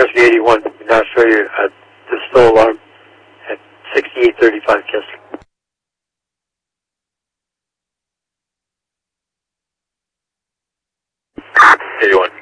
Rescue 81 in Australia at the snow alarm at 6835 Kessler. 81.